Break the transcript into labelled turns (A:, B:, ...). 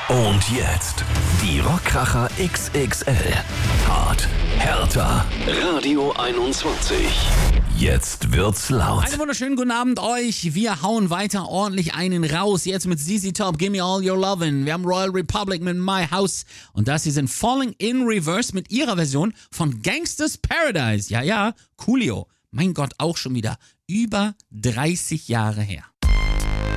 A: Und jetzt die Rockkracher XXL. Hart, härter. Radio 21. Jetzt wird's laut.
B: Einen wunderschönen guten Abend euch. Wir hauen weiter ordentlich einen raus. Jetzt mit ZZ Top, Gimme All Your Lovin'. Wir haben Royal Republic mit My House. Und das hier sind Falling in Reverse mit ihrer Version von Gangsta's Paradise. Ja, Coolio. Mein Gott, auch schon wieder über 30 Jahre her.